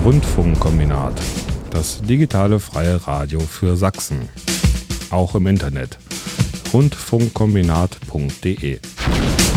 Rundfunkkombinat, das digitale freie Radio für Sachsen. Auch im Internet. Rundfunkkombinat.de